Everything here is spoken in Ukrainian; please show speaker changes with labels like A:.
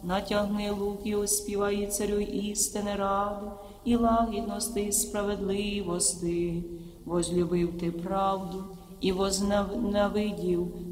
A: натягни лук і оспівай царю істини ради, і лагідності і справедливости. Возлюбив ти правду і возненавидів